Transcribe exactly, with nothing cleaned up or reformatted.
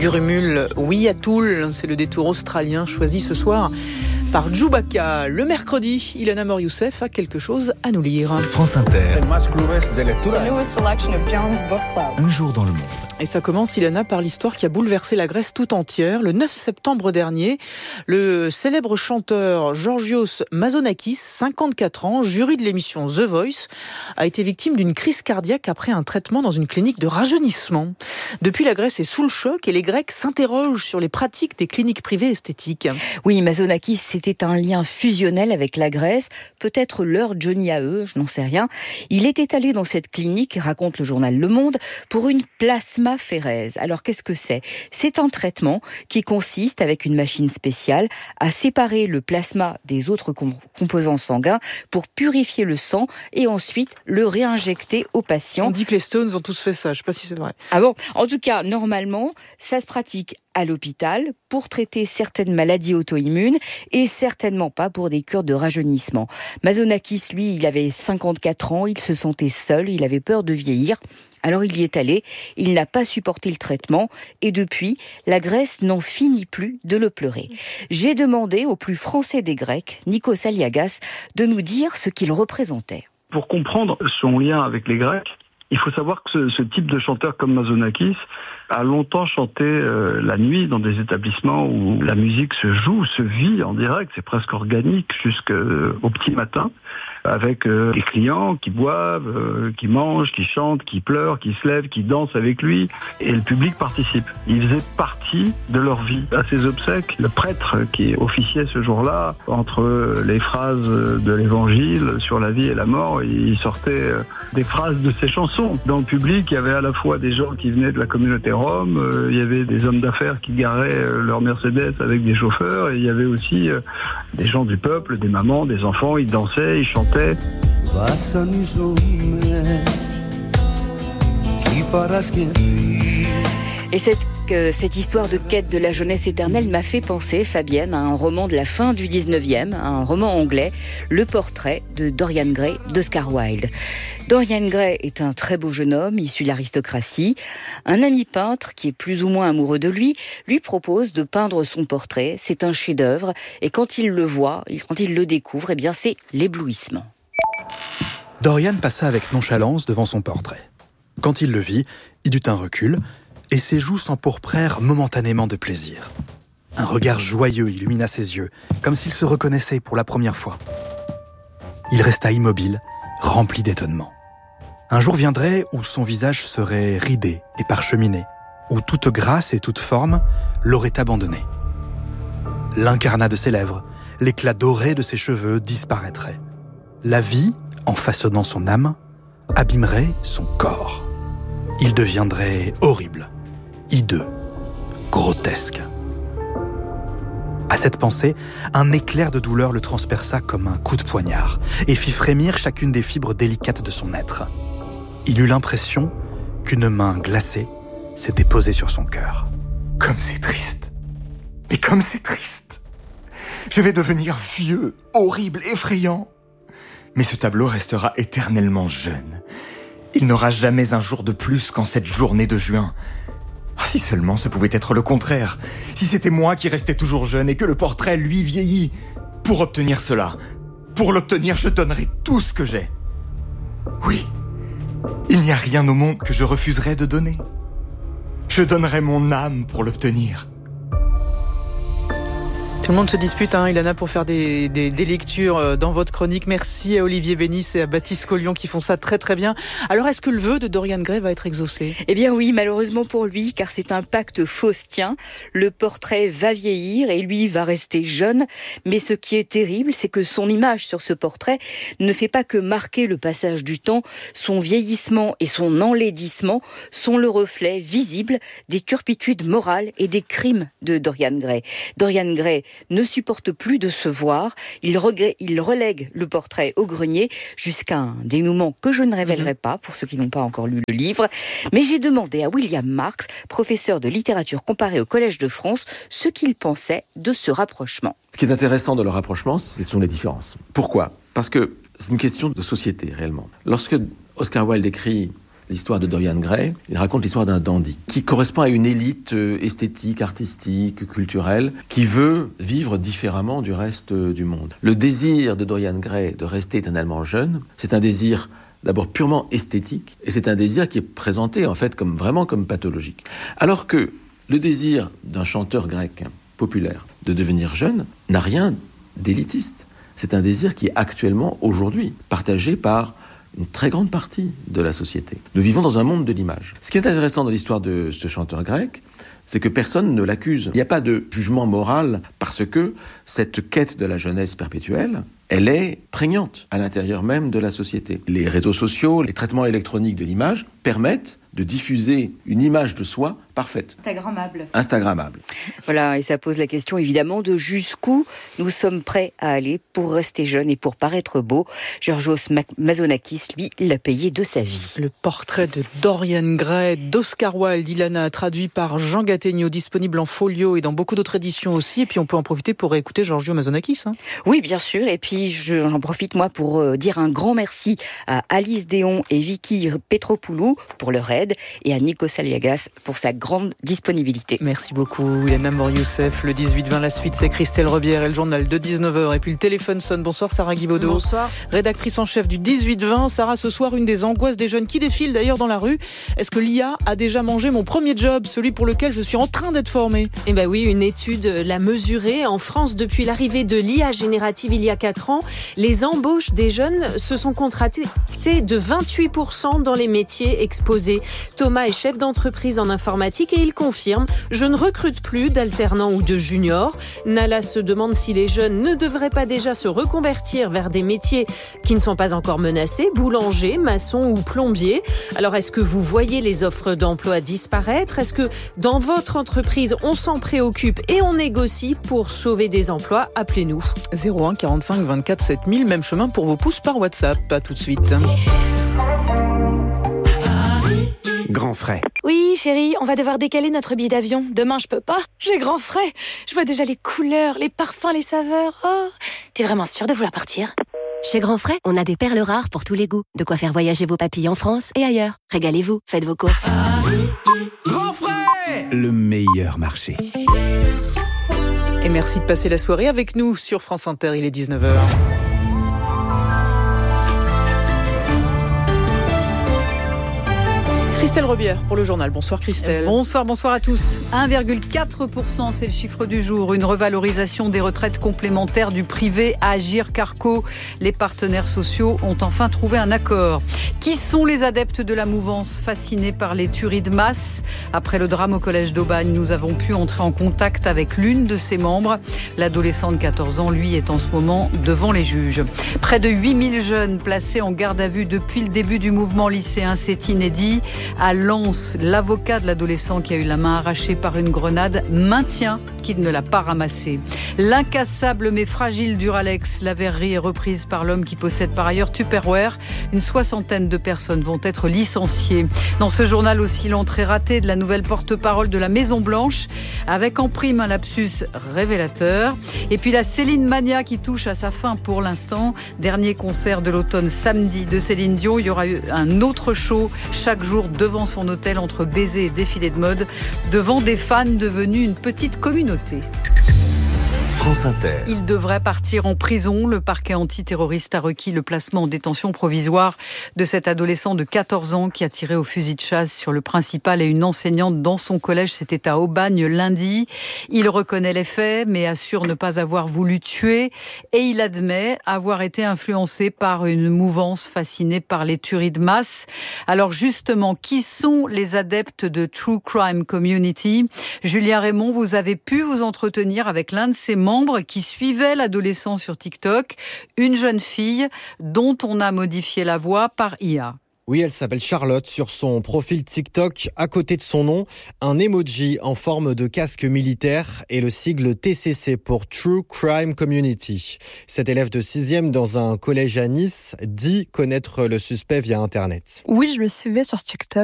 Gurumul, oui à Toul, c'est le détour australien choisi ce soir par Djoubaka. Le mercredi, Ilana Mor-Youssef a quelque chose à nous lire. France Inter. Un jour dans le monde. Et ça commence, Ilana, par l'histoire qui a bouleversé la Grèce tout entière. Le neuf septembre dernier, le célèbre chanteur Georgios Mazonakis, cinquante-quatre ans, jury de l'émission The Voice, a été victime d'une crise cardiaque après un traitement dans une clinique de rajeunissement. Depuis, la Grèce est sous le choc et les Grecs s'interrogent sur les pratiques des cliniques privées esthétiques. Oui, Mazonakis, c'était un lien fusionnel avec la Grèce, peut-être leur Johnny à eux, je n'en sais rien. Il était allé dans cette clinique, raconte le journal Le Monde, pour une plasmaphérèse. Alors qu'est-ce que c'est ? C'est un traitement qui consiste, avec une machine spéciale, à séparer le plasma des autres com- composants sanguins pour purifier le sang et ensuite le réinjecter au patient. On dit que les Stones ont tous fait ça, je ne sais pas si c'est vrai. Ah bon ? En tout cas, normalement, ça se pratique à l'hôpital pour traiter certaines maladies auto-immunes et certainement pas pour des cures de rajeunissement. Mazonakis, lui, il avait cinquante-quatre ans, il se sentait seul, il avait peur de vieillir. Alors il y est allé, il n'a pas supporté le traitement et depuis, la Grèce n'en finit plus de le pleurer. J'ai demandé au plus français des Grecs, Nikos Aliagas, de nous dire ce qu'il représentait. Pour comprendre son lien avec les Grecs, il faut savoir que ce, ce type de chanteur comme Mazonakis a longtemps chanté euh, la nuit dans des établissements où la musique se joue, se vit en direct, c'est presque organique jusqu'au petit matin, avec euh, les clients qui boivent, euh, qui mangent, qui chantent, qui pleurent, qui se lèvent, qui dansent avec lui, et le public participe. Il faisait partie de leur vie. À ses obsèques, le prêtre qui officiait ce jour-là, entre les phrases de l'évangile sur la vie et la mort, il sortait des phrases de ses chansons. Dans le public, il y avait à la fois des gens qui venaient de la communauté rome, euh, il y avait des hommes d'affaires qui garaient euh, leur Mercedes avec des chauffeurs, et il y avait aussi euh, des gens du peuple, des mamans, des enfants, ils dansaient, ils chantaient. Et cette, euh, cette histoire de quête de la jeunesse éternelle m'a fait penser, Fabienne, à un roman de la fin du dix-neuvième, un roman anglais, Le portrait de Dorian Gray d'Oscar Wilde. Dorian Gray est un très beau jeune homme, issu de l'aristocratie. Un ami peintre, qui est plus ou moins amoureux de lui, lui propose de peindre son portrait. C'est un chef-d'œuvre, et quand il le voit, quand il le découvre, eh bien c'est l'éblouissement. Dorian passa avec nonchalance devant son portrait. Quand il le vit, il eut un recul, et ses joues s'empourprèrent momentanément de plaisir. Un regard joyeux illumina ses yeux, comme s'il se reconnaissait pour la première fois. Il resta immobile, rempli d'étonnement. Un jour viendrait où son visage serait ridé et parcheminé, où toute grâce et toute forme l'auraient abandonné. L'incarnat de ses lèvres, l'éclat doré de ses cheveux disparaîtrait. La vie, en façonnant son âme, abîmerait son corps. Il deviendrait horrible, hideux, grotesque. À cette pensée, un éclair de douleur le transperça comme un coup de poignard et fit frémir chacune des fibres délicates de son être. Il eut l'impression qu'une main glacée s'était posée sur son cœur. Comme c'est triste. Mais comme c'est triste. Je vais devenir vieux, horrible, effrayant. Mais ce tableau restera éternellement jeune. Il n'aura jamais un jour de plus qu'en cette journée de juin. Si seulement ce pouvait être le contraire. Si c'était moi qui restais toujours jeune et que le portrait, lui, vieillit. Pour obtenir cela, pour l'obtenir, je donnerai tout ce que j'ai. Oui, il n'y a rien au monde que je refuserais de donner. Je donnerai mon âme pour l'obtenir. Tout le monde se dispute, hein, Ilana, pour faire des, des, des lectures dans votre chronique. Merci à Olivier Bénis et à Baptiste Collion qui font ça très très bien. Alors, est-ce que le vœu de Dorian Gray va être exaucé ? Eh bien oui, malheureusement pour lui, car c'est un pacte faustien. Le portrait va vieillir et lui va rester jeune. Mais ce qui est terrible, c'est que son image sur ce portrait ne fait pas que marquer le passage du temps. Son vieillissement et son enlaidissement sont le reflet visible des turpitudes morales et des crimes de Dorian Gray. Dorian Gray ne supporte plus de se voir. Il, regrette, il relègue le portrait au grenier jusqu'à un dénouement que je ne révélerai mmh. pas pour ceux qui n'ont pas encore lu le livre. Mais j'ai demandé à William Marx, professeur de littérature comparée au Collège de France, ce qu'il pensait de ce rapprochement. Ce qui est intéressant de le rapprochement, ce sont les différences. Pourquoi ? Parce que c'est une question de société, réellement. Lorsque Oscar Wilde écrit l'histoire de Dorian Gray, il raconte l'histoire d'un dandy qui correspond à une élite esthétique, artistique, culturelle, qui veut vivre différemment du reste du monde. Le désir de Dorian Gray de rester éternellement jeune, c'est un désir d'abord purement esthétique, et c'est un désir qui est présenté en fait comme vraiment comme pathologique. Alors que le désir d'un chanteur grec populaire de devenir jeune n'a rien d'élitiste. C'est un désir qui est actuellement, aujourd'hui, partagé par une très grande partie de la société. Nous vivons dans un monde de l'image. Ce qui est intéressant dans l'histoire de ce chanteur grec, c'est que personne ne l'accuse. Il n'y a pas de jugement moral parce que cette quête de la jeunesse perpétuelle, elle est prégnante à l'intérieur même de la société. Les réseaux sociaux, les traitements électroniques de l'image permettent de diffuser une image de soi parfaite. Instagrammable. Instagrammable. Voilà, et ça pose la question évidemment de jusqu'où nous sommes prêts à aller pour rester jeune et pour paraître beau. Georgios Mazonakis, lui, l'a payé de sa vie. Le portrait de Dorian Gray d'Oscar Wilde, Ilana, traduit par Jean Gattegno, disponible en folio et dans beaucoup d'autres éditions aussi. Et puis on peut en profiter pour écouter Georgios Mazonakis. Hein. Oui, bien sûr. Et puis je, j'en profite moi pour euh, dire un grand merci à Alice Déon et Vicky Petropoulou pour leur aide et à Nikos Aliagas pour sa grande disponibilité. Merci beaucoup, Ilana Mor-Youssef. Le dix-huit vingt, la suite, c'est Christelle Rebière et le journal de dix-neuf heures. Et puis le téléphone sonne. Bonsoir, Sarah Guibaudot. Bonsoir. Rédactrice en chef du dix-huit vingt. Sarah, ce soir, une des angoisses des jeunes qui défilent d'ailleurs dans la rue. Est-ce que l'I A a déjà mangé mon premier job, celui pour lequel je suis en train d'être formée ? Eh ben oui, une étude l'a mesuré. En France, depuis l'arrivée de l'I A générative il y a quatre ans, les embauches des jeunes se sont contractées de vingt-huit pour cent dans les métiers exposés. Thomas est chef d'entreprise en informatique et il confirme « Je ne recrute plus d'alternants ou de juniors ». Nala se demande si les jeunes ne devraient pas déjà se reconvertir vers des métiers qui ne sont pas encore menacés, boulanger, maçon ou plombier. Alors est-ce que vous voyez les offres d'emploi disparaître ? Est-ce que dans votre entreprise, on s'en préoccupe et on négocie pour sauver des emplois ? Appelez-nous. zéro un quarante-cinq vingt-quatre sept mille, même chemin pour vos pouces par WhatsApp. À tout de suite. Grand frais. Oui, chérie, on va devoir décaler notre billet d'avion. Demain, je peux pas. J'ai grand frais. Je vois déjà les couleurs, les parfums, les saveurs. Oh, t'es vraiment sûre de vouloir partir ? Chez Grand Frais, on a des perles rares pour tous les goûts. De quoi faire voyager vos papilles en France et ailleurs. Régalez-vous, faites vos courses. Grand frais, le meilleur marché. Et merci de passer la soirée avec nous sur France Inter. Il est dix-neuf heures. Christelle Rebière pour le journal. Bonsoir Christelle. Bonsoir, bonsoir à tous. un virgule quatre pour cent, c'est le chiffre du jour. Une revalorisation des retraites complémentaires du privé à Agir Carco. Les partenaires sociaux ont enfin trouvé un accord. Qui sont les adeptes de la mouvance fascinés par les tueries de masse ? Après le drame au collège d'Aubagne, nous avons pu entrer en contact avec l'une de ses membres. L'adolescent de quatorze ans, lui, est en ce moment devant les juges. Près de huit mille jeunes placés en garde à vue depuis le début du mouvement lycéen, c'est inédit. À Lens, l'avocat de l'adolescent qui a eu la main arrachée par une grenade maintient qu'il ne l'a pas ramassée. L'incassable mais fragile Duralex, la verrerie est reprise par l'homme qui possède par ailleurs Tupperware. Une soixantaine de personnes vont être licenciées. Dans ce journal aussi, l'entrée ratée de la nouvelle porte-parole de la Maison-Blanche, avec en prime un lapsus révélateur. Et puis la Céline Mania qui touche à sa fin pour l'instant. Dernier concert de l'automne samedi de Céline Dion. Il y aura eu un autre show chaque jour devant son hôtel entre baisers et défilés de mode, devant des fans devenus une petite communauté. France Inter. Il devrait partir en prison. Le parquet antiterroriste a requis le placement en détention provisoire de cet adolescent de quatorze ans qui a tiré au fusil de chasse sur le principal et une enseignante dans son collège. C'était à Aubagne lundi. Il reconnaît les faits, mais assure ne pas avoir voulu tuer. Et il admet avoir été influencé par une mouvance fascinée par les tueries de masse. Alors justement, qui sont les adeptes de True Crime Community ? Julien Raymond, vous avez pu vous entretenir avec l'un de ses membres qui suivait l'adolescent sur TikTok, une jeune fille dont on a modifié la voix par I A. Oui, elle s'appelle Charlotte. Sur son profil TikTok, à côté de son nom, un emoji en forme de casque militaire et le sigle T C C pour True Crime Community. Cette élève de sixième dans un collège à Nice dit connaître le suspect via Internet. Oui, je le suivais sur TikTok.